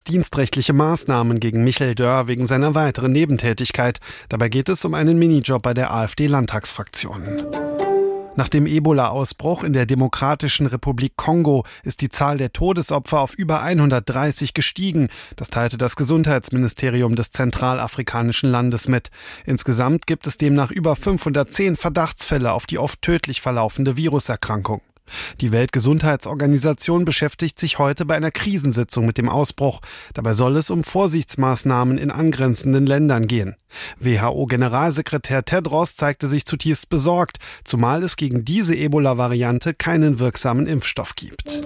dienstrechtliche Maßnahmen gegen Michael Dörr wegen seiner weiteren Nebentätigkeit. Dabei geht es um einen Minijob bei der AfD-Landtagsfraktion. Nach dem Ebola-Ausbruch in der Demokratischen Republik Kongo ist die Zahl der Todesopfer auf über 130 gestiegen. Das teilte das Gesundheitsministerium des zentralafrikanischen Landes mit. Insgesamt gibt es demnach über 510 Verdachtsfälle auf die oft tödlich verlaufende Viruserkrankung. Die Weltgesundheitsorganisation beschäftigt sich heute bei einer Krisensitzung mit dem Ausbruch. Dabei soll es um Vorsichtsmaßnahmen in angrenzenden Ländern gehen. WHO-Generalsekretär Tedros zeigte sich zutiefst besorgt, zumal es gegen diese Ebola-Variante keinen wirksamen Impfstoff gibt.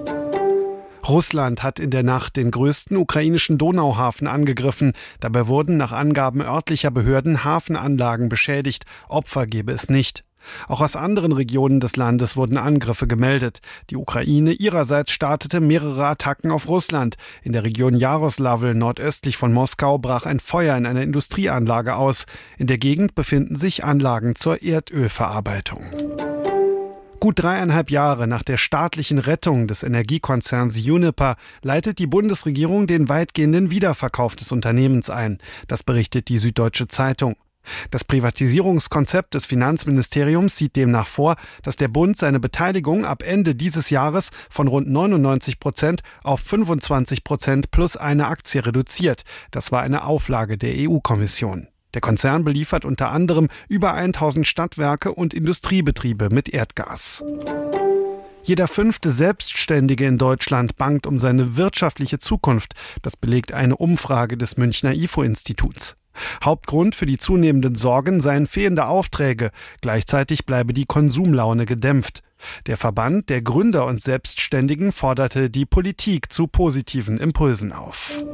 Russland hat in der Nacht den größten ukrainischen Donauhafen angegriffen. Dabei wurden nach Angaben örtlicher Behörden Hafenanlagen beschädigt. Opfer gebe es nicht. Auch aus anderen Regionen des Landes wurden Angriffe gemeldet. Die Ukraine ihrerseits startete mehrere Attacken auf Russland. In der Region Jaroslawl nordöstlich von Moskau brach ein Feuer in einer Industrieanlage aus. In der Gegend befinden sich Anlagen zur Erdölverarbeitung. Gut 3,5 Jahre nach der staatlichen Rettung des Energiekonzerns Uniper leitet die Bundesregierung den weitgehenden Wiederverkauf des Unternehmens ein. Das berichtet die Süddeutsche Zeitung. Das Privatisierungskonzept des Finanzministeriums sieht demnach vor, dass der Bund seine Beteiligung ab Ende dieses Jahres von rund 99% auf 25% plus eine Aktie reduziert. Das war eine Auflage der EU-Kommission. Der Konzern beliefert unter anderem über 1000 Stadtwerke und Industriebetriebe mit Erdgas. Jeder 5. Selbstständige in Deutschland bangt um seine wirtschaftliche Zukunft. Das belegt eine Umfrage des Münchner IFO-Instituts. Hauptgrund für die zunehmenden Sorgen seien fehlende Aufträge. Gleichzeitig bleibe die Konsumlaune gedämpft. Der Verband der Gründer und Selbstständigen forderte die Politik zu positiven Impulsen auf.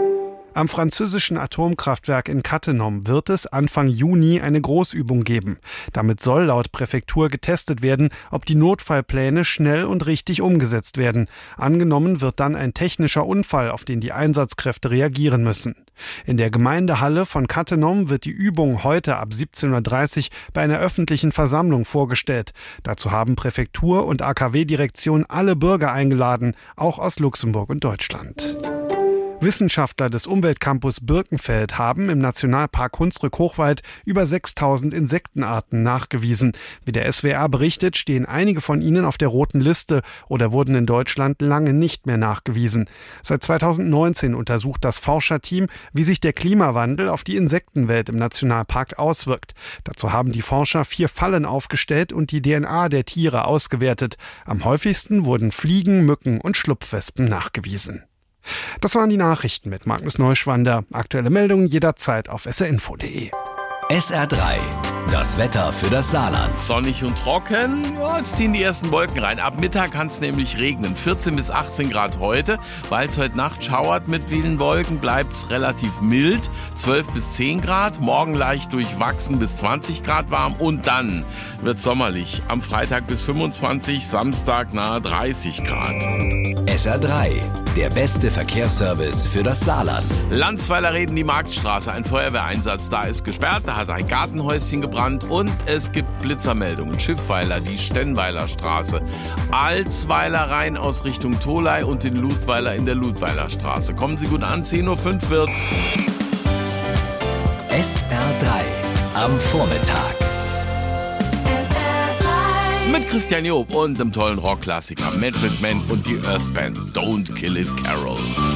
Am französischen Atomkraftwerk in Cattenom wird es Anfang Juni eine Großübung geben. Damit soll laut Präfektur getestet werden, ob die Notfallpläne schnell und richtig umgesetzt werden. Angenommen wird dann ein technischer Unfall, auf den die Einsatzkräfte reagieren müssen. In der Gemeindehalle von Cattenom wird die Übung heute ab 17:30 Uhr bei einer öffentlichen Versammlung vorgestellt. Dazu haben Präfektur und AKW-Direktion alle Bürger eingeladen, auch aus Luxemburg und Deutschland. Wissenschaftler des Umweltcampus Birkenfeld haben im Nationalpark Hunsrück-Hochwald über 6000 Insektenarten nachgewiesen. Wie der SWR berichtet, stehen einige von ihnen auf der roten Liste oder wurden in Deutschland lange nicht mehr nachgewiesen. Seit 2019 untersucht das Forscherteam, wie sich der Klimawandel auf die Insektenwelt im Nationalpark auswirkt. Dazu haben die Forscher 4 Fallen aufgestellt und die DNA der Tiere ausgewertet. Am häufigsten wurden Fliegen, Mücken und Schlupfwespen nachgewiesen. Das waren die Nachrichten mit Magnus Neuschwander. Aktuelle Meldungen jederzeit auf srinfo.de. SR3, das Wetter für das Saarland. Sonnig und trocken, ja, jetzt ziehen die ersten Wolken rein. Ab Mittag kann es nämlich regnen. 14 bis 18 Grad heute. Weil es heute Nacht schauert mit vielen Wolken, bleibt es relativ mild. 12 bis 10 Grad. Morgen leicht durchwachsen bis 20 Grad warm. Und dann wird es sommerlich. Am Freitag bis 25, Samstag nahe 30 Grad. SR3, der beste Verkehrsservice für das Saarland. Landsweiler Reden, die Marktstraße. Ein Feuerwehreinsatz da ist gesperrt. Da hat ein Gartenhäuschen gebrannt und es gibt Blitzermeldungen. Schiffweiler, die Stenweiler Straße. Alsweiler rein aus Richtung Tholey und den Ludweiler in der Ludweiler Straße. Kommen Sie gut an, 10:05 Uhr wird's. SR3 am Vormittag. Mit Christian Job und dem tollen Rockklassiker Manfred Mann und die Earth Band Don't Kill It Carol.